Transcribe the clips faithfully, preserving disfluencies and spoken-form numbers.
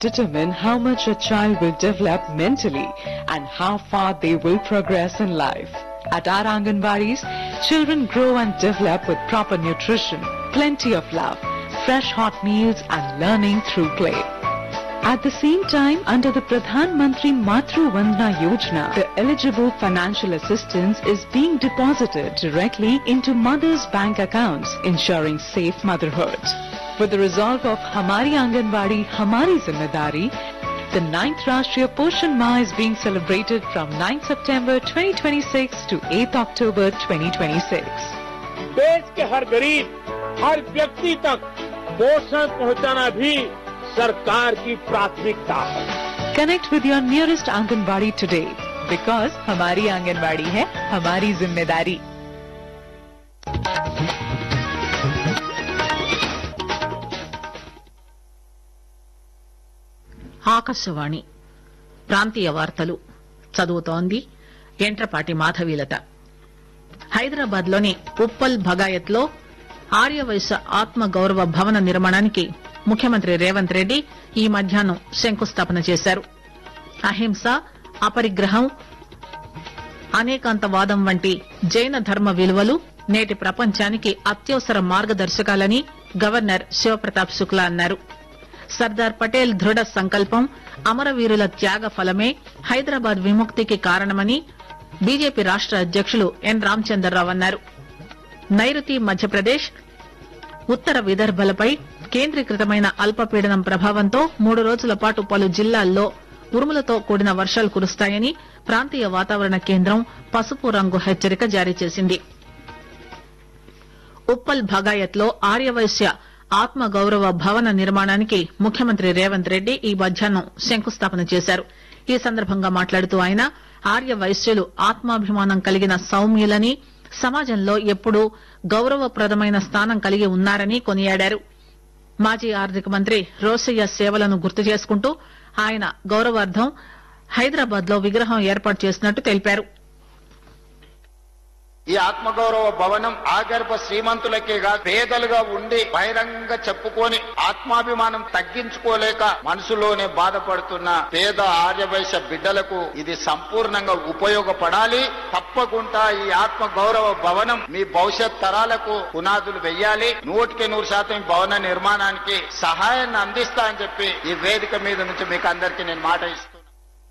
determine how much a child will develop mentally and how far they will progress in life. At our Anganwadis, children grow and develop with proper nutrition, plenty of love, fresh hot meals and learning through play. At the same time, under the Pradhan Mantri Matru Vandana Yojana, the eligible financial assistance is being deposited directly into mothers' bank accounts, ensuring safe motherhood. With the resolve of Hamari Anganwadi, Hamari Zimmedari, the ninth Rashtriya Poshan Maah is being celebrated from ninth September twenty twenty-six to eighth October twenty twenty-six. देश के हर गरीब, हर व्यक्ति तक पोषण पहुंचाना भी सरकार की प्राथमिकता है. Connect with your nearest Anganwadi today because Hamari Anganwadi है हमारी जिम्मेदारी. ఆకాశవాణి ప్రాంతీయ వార్తలు చదువుతోంది ఎంట్రపాటి మాధవీలత. హైదరాబాద్ లోని ఉప్పల్ భగాయత్ లో ఆర్యవైశ్య ఆత్మ గౌరవ భవన నిర్మాణానికి ముఖ్యమంత్రి రేవంత్ రెడ్డి ఈ మధ్యాహ్నం శంకుస్థాపన చేశారు. అహింస, అపరిగ్రహం, అనేకాంతవాదం వంటి జైన ధర్మ విలువలు నేటి ప్రపంచానికి అత్యవసర మార్గదర్శకాలని గవర్నర్ శివప్రతాప్ శుక్లా అన్నారు. సర్దార్ పటేల్ దృఢ సంకల్పం, అమరవీరుల త్యాగ ఫలమే హైదరాబాద్ విముక్తికి కారణమని బీజేపీ రాష్ట అధ్యకులు ఎన్ రామచంద్రరావు అన్నారు. నైరుతి మధ్యప్రదేశ్, ఉత్తర విదర్భలపై కేంద్రీకృతమైన అల్పపీడనం ప్రభావంతో మూడు రోజుల పాటు పలు జిల్లాల్లో ఉరుములతో కూడిన వర్షాలు కురుస్తాయని ప్రాంతీయ వాతావరణ కేంద్రం పసుపు రంగు హెచ్చరిక జారీ చేసింది. ఉప్పల్ భగాయత్ లో ఆర్యవైశ్య ఆత్మ గౌరవ భవన నిర్మాణానికి ముఖ్యమంత్రి రేవంత్ రెడ్డి ఈ మధ్యాహ్నం శంకుస్థాపన చేశారు. ఈ సందర్భంగా మాట్లాడుతూ ఆయన ఆర్యవైశ్యులు ఆత్మాభిమానం కలిగిన సౌమ్యులని, సమాజంలో ఎప్పుడూ గౌరవప్రదమైన స్థానం కలిగి ఉన్నారని కొనియాడారు. మాజీ ఆర్థిక మంత్రి రోసయ్య సేవలను గుర్తు చేసుకుంటూ ఆయన గౌరవార్థం హైదరాబాద్ లో విగ్రహం ఏర్పాటు చేసినట్టు తెలిపారు. ఈ ఆత్మగౌరవ భవనం ఆగర్భ శ్రీమంతులకే కాదు, పేదలుగా ఉండి బహిరంగ చెప్పుకొని ఆత్మాభిమానం తగ్గించుకోలేక మనసులోనే బాధపడుతున్న పేద ఆర్యవైశ్య బిడ్డలకు ఇది సంపూర్ణంగా ఉపయోగపడాలి. తప్పకుండా ఈ ఆత్మ గౌరవ భవనం మీ భవిష్యత్ తరాలకు పునాదులు వెయ్యాలి. నూటికి నూరు శాతం ఈ భవన నిర్మాణానికి సహాయాన్ని అందిస్తా అని చెప్పి ఈ వేదిక మీద నుంచి మీకు అందరికీ నేను మాట ఇస్తున్నాను.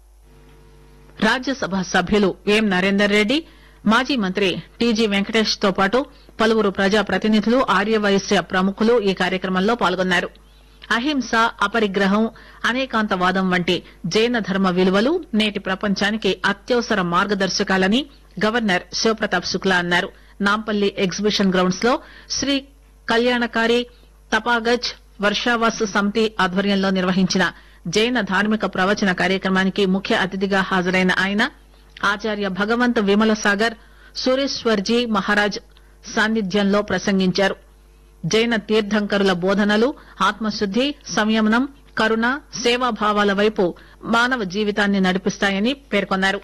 రాజ్యసభ సభ్యులు ఎం నరేందర్ రెడ్డి, మాజీ మంత్రి టీజీ వెంకటేష్ తో పాటు పలువురు ప్రజాప్రతినిధులు, ఆర్యవైశ్య ప్రముఖులు ఈ కార్యక్రమంలో పాల్గొన్నారు. అహింస, అపరిగ్రహం, అనేకాంతవాదం వంటి జైన ధర్మ విలువలు నేటి ప్రపంచానికి అత్యవసర మార్గదర్శకాలని గవర్నర్ శివప్రతాప్ శుక్లా అన్నారు. నాంపల్లి ఎగ్జిబిషన్ గ్రౌండ్స్ లో శ్రీ కళ్యాణకారి తపాగజ్ వర్షావాస్ సమితి ఆధ్వర్యంలో నిర్వహించిన జైన ధార్మిక ప్రవచన కార్యక్రమానికి ముఖ్య అతిథిగా హాజరైన ఆయన ఆచార్య భగవంత్ విమల సాగర్ సూరేశ్వర్జీ మహారాజ్ సాన్నిధ్యంలో ప్రసంగించారు. జైన తీర్థంకరుల బోధనలు ఆత్మశుద్ది, సంయమనం, కరుణ, సేవాభావాల వైపు మానవ జీవితాన్ని నడిపిస్తాయని పేర్కొన్నారు.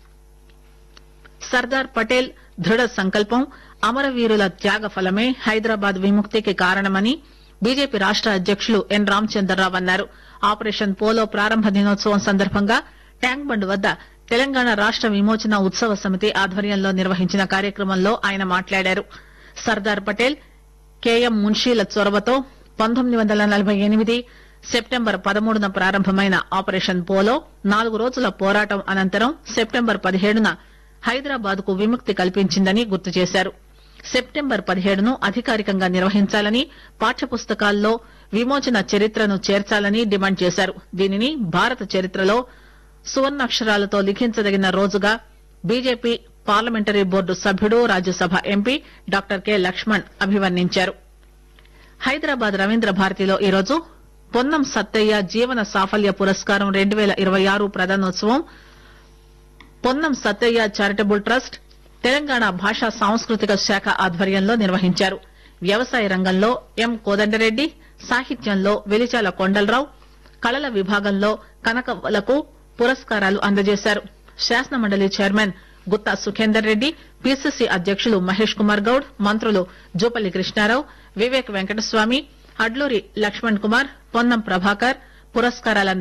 సర్దార్ పటేల్ దృఢ సంకల్పం, అమరవీరుల త్యాగ ఫలమే హైదరాబాద్ విముక్తికి కారణమని బీజేపీ రాష్ట అధ్యకులు ఎన్ రామచంద్రరావు అన్నారు. ఆపరేషన్ పోలో ప్రారంభ దినోత్సవం సందర్భంగా ట్యాంక్ బండ్ వద్ద తెలంగాణ రాష్ట విమోచన ఉత్సవ సమితి ఆధ్వర్యంలో నిర్వహించిన కార్యక్రమంలో ఆయన మాట్లాడారు. సర్దార్ పటేల్, కేఎం మున్షీల చొరవతో పంతొమ్మిది వందల నలభై ఎనిమిది సెప్టెంబర్ పదమూడున ప్రారంభమైన ఆపరేషన్ పోలో నాలుగు రోజుల పోరాటం అనంతరం సెప్టెంబర్ పదిహేడున హైదరాబాద్ కు విముక్తి కల్పించిందని గుర్తు చేశారు. సెప్టెంబర్ పదిహేడును అధికారికంగా నిర్వహించాలని, పాఠ్యపుస్తకాల్లో విమోచన చరిత్రను చేర్చాలని డిమాండ్ చేశారు. దీనిని భారత చరిత్రలో సువర్ణాక్షరాలతో లిఖించదగిన రోజుగా బీజేపీ పార్లమెంటరీ బోర్డు సభ్యుడు, Rajya Sabha MP doctor K Laxman అభివర్ణించారు. హైదరాబాద్ రవీంద్ర భారతిలో ఈరోజు పొన్నం సత్తయ్య జీవన సాఫల్య పురస్కారం రెండు పేల ఇరవై ఆరు ప్రదానోత్సవం పొన్నం సత్తయ్య చారిటబుల్ ట్రస్ట్, తెలంగాణ భాషా సాంస్కృతిక శాఖ ఆధ్వర్యంలో నిర్వహించారు. వ్యవసాయ రంగంలో ఎం కోదండరెడ్డి, సాహిత్యంలో వెలిచాల కొండలరావు, కళల విభాగంలో కనకవలకు పురస్కారాలు అందజేశారు. శాసనమండలి చైర్మన్ గుత్తా సుఖేందర్ రెడ్డి, పీసీసీ అధ్యకులు మహేష్ కుమార్ గౌడ్, మంత్రులు జూపల్లి కృష్ణారావు, వివేక్ వెంకటస్వామి, అడ్లూరి లక్ష్మణ్ కుమార్, పొన్నం ప్రభాకర్, పురస్కారాలు